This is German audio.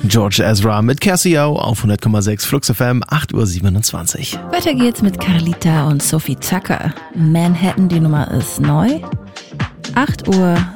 George Ezra mit Casio auf 100,6 Flux FM, 8:27 Uhr. Weiter geht's mit Carlita und Sophie Tucker. Manhattan, die Nummer ist neu. 8:27 Uhr.